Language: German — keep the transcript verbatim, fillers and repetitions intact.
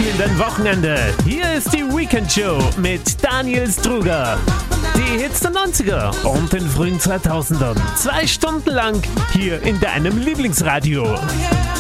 abspielenden Wochenende. Hier ist die Weekend Show mit Daniel Struger. Die Hits der neunziger und den frühen zweitausendern. Zwei Stunden lang hier in deinem Lieblingsradio.